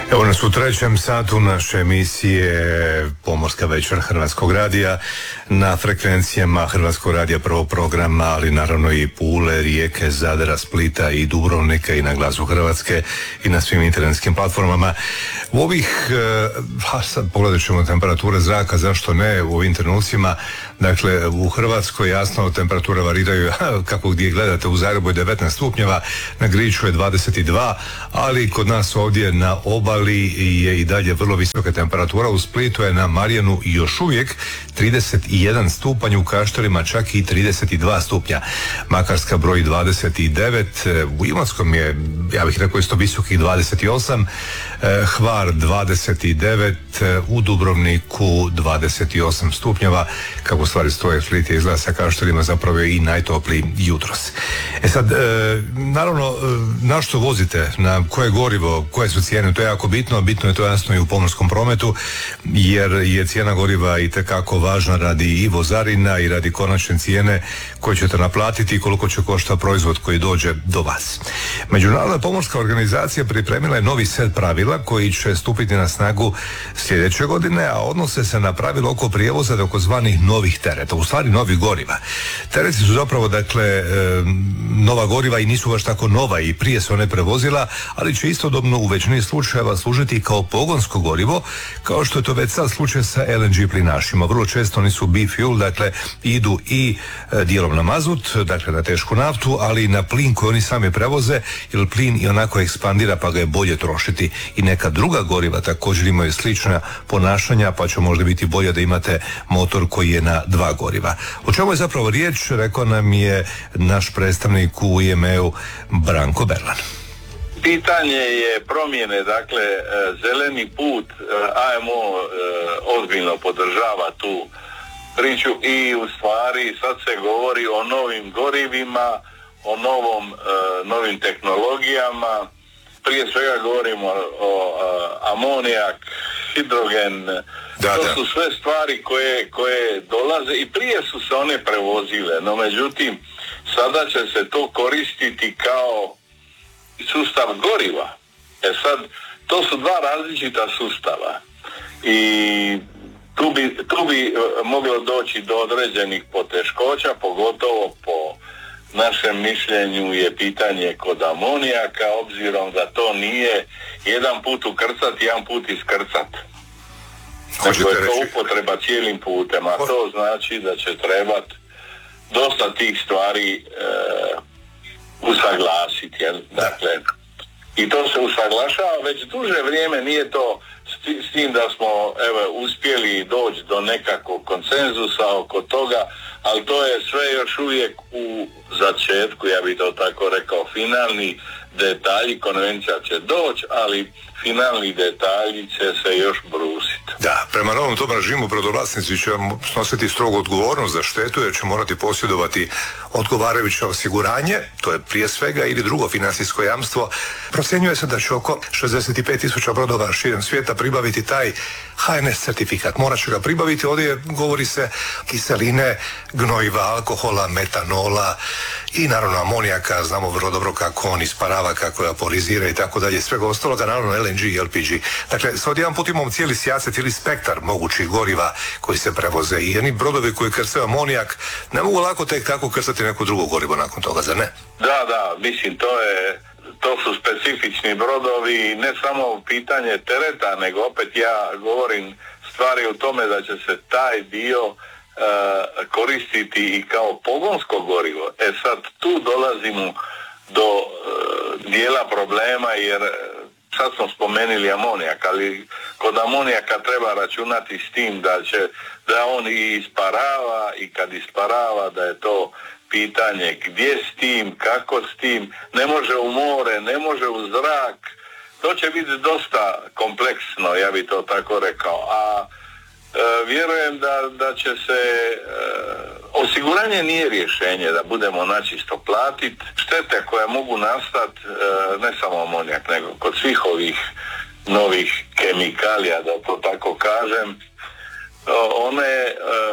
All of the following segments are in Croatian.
Evo nas u trećem satu naše emisije Pomorska večer Hrvatskog radija na frekvencijama Hrvatskog radija prvog programa, ali naravno i Pule, Rijeke, Zadra, Splita i Dubrovnika i na Glasu Hrvatske i na svim internetskim platformama. U ovih, sad pogledat ćemo temperature zraka, zašto ne, u ovim trenucima, dakle u Hrvatskoj jasno temperature variraju kako gdje gledate, u Zagrebu je 19 stupnjeva, na Griču je 22, ali kod nas ovdje na obali je i dalje vrlo visoka temperatura. U Splitu je na Marjanu još uvijek 31 stupanj, u Kaštelima čak i 32 stupnja. Makarska broji 29, u Imotskom je, ja bih rekao, isto visokih 28, Hvar 29, u Dubrovniku 28 stupnjeva. Kako stvari stoje, Split je izgleda sa Kaštelima zapravo i najtopliji jutros. Sad, naravno, na što vozite, na koje gorivo, koje su cijene, to je jako bitno je to jasno i u pomorskom prometu, jer je cijena goriva itekako važna radi i vozarina i radi konačne cijene koju ćete naplatiti i koliko će koštati proizvod koji dođe do vas. Međunarodna pomorska organizacija pripremila je novi set pravila koji će stupiti na snagu sljedeće godine, a odnose se na pravila oko prijevoza takozvanih novih tereta, u stvari novih goriva. Tereti su zapravo, dakle, nova goriva i nisu baš tako nova, i prije se one prevozila, ali će istodobno u većini slučajeva služiti kao pogonsko gorivo, kao što je to već sad slučaj sa LNG plinašima. Vrlo često oni su bi-fuel, dakle idu i dijelom na mazut, dakle na tešku naftu, ali i na plin koji oni sami prevoze, jer plin i onako ekspandira pa ga je bolje trošiti. I neka druga goriva također imaju slična ponašanja, pa će možda biti bolje da imate motor koji je na dva goriva. O čemu je zapravo riječ, rekao nam je naš predstavnik u IME-u Branko Berlan. Pitanje je promjene, dakle, zeleni put, AMO ozbiljno podržava tu priču i u stvari sad se govori o novim gorivima, o novim tehnologijama. Prije svega govorimo o amonijak, hidrogen, to su sve stvari koje dolaze i prije su se one prevozile, no međutim sada će se to koristiti kao sustav goriva. Sad, to su dva različita sustava i tu bi moglo doći do određenih poteškoća, pogotovo po našem mišljenju je pitanje kod amonijaka, obzirom da to nije jedan put ukrcat, jedan put iskrcat. Nego je to upotreba cijelim putem, a to znači da će trebati dosta tih stvari usaglasiti, jel? Dakle, i to se usaglašava već duže vrijeme, nije to s tim da smo uspjeli doći do nekakvog konsenzusa oko toga, ali to je sve još uvijek u začetku, ja bih to tako rekao, finalni detalji, konvencija će doći, ali finalni detalji će se još brusiti. Da, prema novom tom režimu brodovlasnici će snositi strogu odgovornost za štetu, jer će morati posjedovati odgovarajuće osiguranje, to je prije svega, ili drugo financijsko jamstvo. Procjenjuje se da će oko 65.000 brodova širom svijeta pribaviti taj HNS certifikat. Morat će ga pribaviti, ovdje govori se kiseline, gnojiva, alkohola, metanola i naravno amonijaka, znamo vrlo dobro kako on isparava, kako je aporizira i tako dalje, svega ostaloga, naravno LNG i LPG. Dakle, sad jedan put imamo cijeli sijaset, cijeli spektar mogućih goriva koji se prevoze, i jedni brodovi koji krcaju amonijak ne mogu lako tek tako krcati neko drugo gorivo nakon toga, zar ne? Da, mislim, to su specifični brodovi, ne samo pitanje tereta, nego opet ja govorim stvari o tome da će se taj dio koristiti i kao pogonsko gorivo. Sad tu dolazimo do dijela problema, jer sad smo spomenuli amonijak, ali kod amonijaka treba računati s tim da on i isparava, i kad isparava da je to pitanje gdje s tim, kako s tim, ne može u more, ne može u zrak, to će biti dosta kompleksno, ja bi to tako rekao, a vjerujem da će se osiguranje nije rješenje da budemo načisto platiti štete koje mogu nastati, ne samo amonijak, nego kod svih ovih novih kemikalija, da to tako kažem, one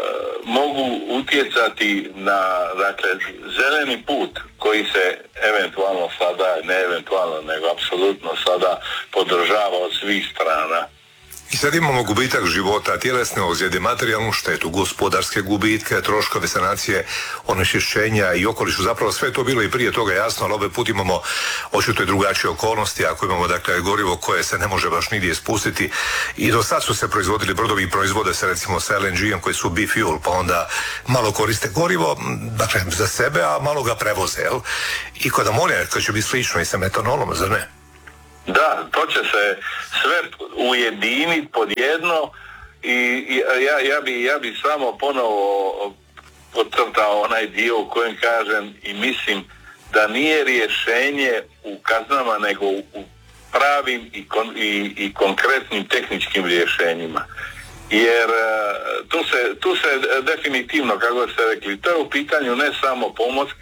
mogu utjecati na, dakle, zeleni put koji se eventualno sada, ne eventualno, nego apsolutno sada podržava od svih strana. I sad imamo gubitak života, tjelesne ozljede, materijalnu štetu, gospodarske gubitke, troškove sanacije, onečišćenja i okolišu. Zapravo sve to bilo i prije toga jasno, ali ovaj put imamo očito i drugačije okolnosti. Ako imamo, dakle, gorivo koje se ne može baš nigdje ispustiti, i do sad su se proizvodili brodovi i proizvode se recimo sa LNG-om koji su bi-fuel, pa onda malo koriste gorivo, dakle, za sebe, a malo ga prevoze, jel? I kod amonija, koji će biti slično i sa metanolom, zar ne? Da, to će se sve ujediniti pod jedno i ja bi samo ponovo podcrtao onaj dio u kojem kažem i mislim da nije rješenje u kaznama nego u pravim i konkretnim tehničkim rješenjima. Jer tu se definitivno, kako ste rekli, to je u pitanju ne samo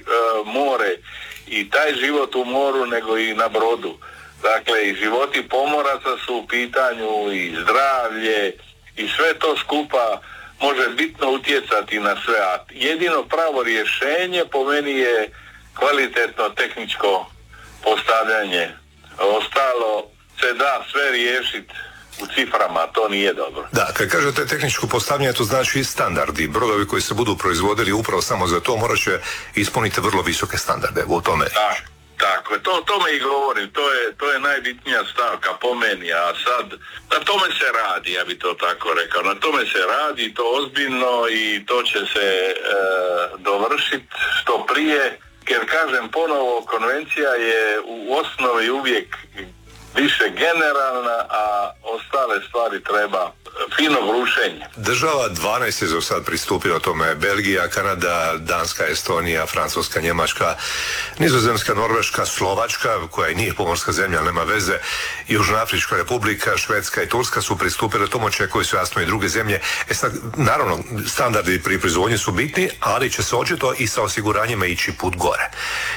more i taj život u moru, nego i na brodu. Dakle, i životi pomoraca su u pitanju, i zdravlje, i sve to skupa može bitno utjecati na sve. A jedino pravo rješenje po meni je kvalitetno tehničko postavljanje. Ostalo se da sve riješiti u ciframa, to nije dobro. Da, kad kažete tehničko postavljanje, to znači i standardi. Brodovi koji se budu proizvodili upravo samo za to morat će ispuniti vrlo visoke standarde u tome. Tako je, tome i govorim, to je najbitnija stavka po meni, a sad na tome se radi, ja bi to tako rekao, na tome se radi, to ozbiljno, i to će se dovršiti što prije, jer kažem ponovo, konvencija je u osnovi uvijek više generalna, a ostale stvari treba fino brušenje. Država 12 je za sad pristupila tome: Belgija, Kanada, Danska, Estonija, Francuska, Njemačka, Nizozemska, Norveška, Slovačka, koja i nije pomorska zemlja, nema veze, Južnoafrička republika, Švedska i Turska su pristupile tomu, očekuju su jasno i druge zemlje. Sad, naravno, standardi pri proizvodnji su bitni, ali će se očito i sa osiguranjima ići put gore.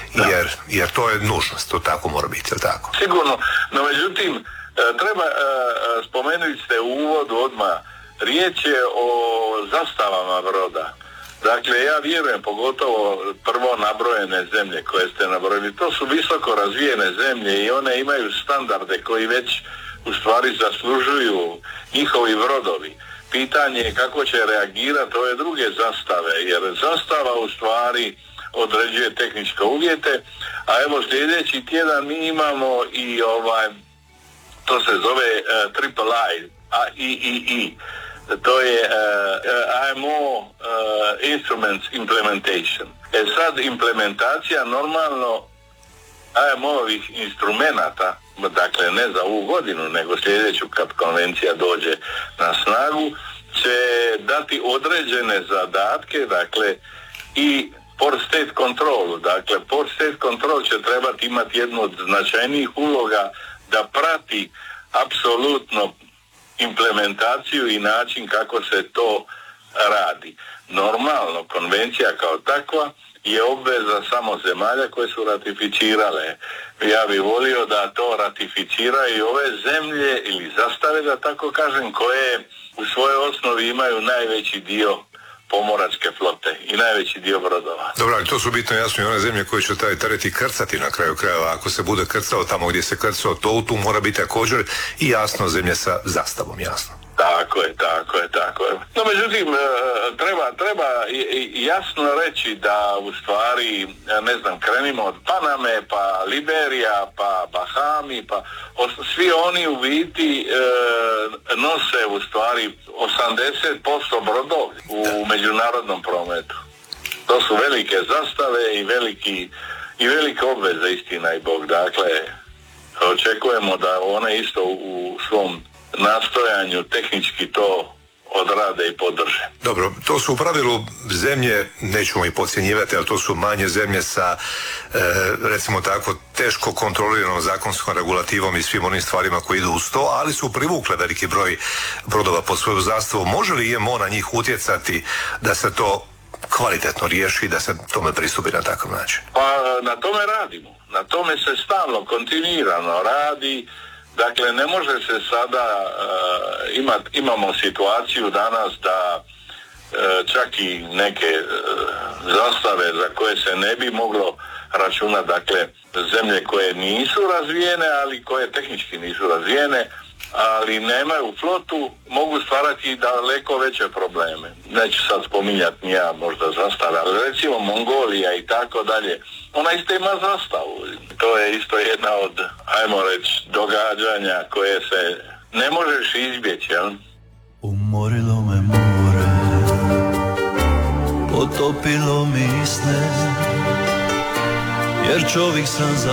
Jer to je nužnost, to tako mora biti, jel tako? Sigurno, no međutim, treba spomenuti ste u uvodu odmah, riječ je o zastavama broda. Dakle, ja vjerujem, pogotovo prvo nabrojene zemlje koje ste nabrojili, to su visoko razvijene zemlje i one imaju standarde koji već u stvari zaslužuju njihovi brodovi. Pitanje je kako će reagirati ove druge zastave, jer zastava u stvari određuje tehničke uvjete, a evo sljedeći tjedan mi imamo i to se zove III, to je IMO Instruments Implementation. Sad implementacija normalno IMO-ovih instrumenata, dakle ne za ovu godinu, nego sljedeću kad konvencija dođe na snagu, će dati određene zadatke, dakle i Port State Control. Dakle, Port State Control će trebati imati jednu od značajnijih uloga da prati apsolutno implementaciju i način kako se to radi. Normalno, konvencija kao takva je obveza samo zemalja koje su ratificirale. Ja bih volio da to ratificiraju i ove zemlje ili zastave, da tako kažem, koje u svojoj osnovi imaju najveći dio pomoračke flote i najveći dio brodova. Dobro, ali to su bitno jasno i one zemlje koje će taj teret i krcati na kraju krajeva. Ako se bude krcao tamo gdje se krcao, to tu mora biti također i jasno zemlje sa zastavom, jasno. Tako je. No, međutim, treba jasno reći da u stvari, ne znam, krenimo od Paname, pa Liberija, pa Bahami, pa svi oni u biti nose u stvari 80% brodova u međunarodnom prometu. To su velike zastave i velike obveze, istina i Bog. Dakle, očekujemo da one isto u svom nastojanju tehnički to odrade i podrže. Dobro, to su u pravilu zemlje, nećemo ih podcjenjivati, ali to su manje zemlje sa, recimo tako, teško kontroliranom zakonskom regulativom i svim onim stvarima koji idu uz to, ali su privukle veliki broj brodova pod svoju zastavu. Može li IMO na njih utjecati da se to kvalitetno riješi, da se tome pristupi na takav način? Pa na tome radimo. Na tome se stalno, kontinuirano radi. Dakle, ne može se sada imamo situaciju danas da čak i neke zastave za koje se ne bi moglo računati, dakle zemlje koje nisu razvijene, ali koje tehnički nisu razvijene, ali nemaju flotu, mogu stvarati daleko veće probleme. Neću sad spominjati ni ja možda zastave, ali recimo Mongolija i tako dalje, ona isto ima zastavu. To je isto jedna od, ajmo reći, događanja koje se ne možeš izbjeći, jel? Umorilo me more, potopilo mi sne, jer čovjek sam za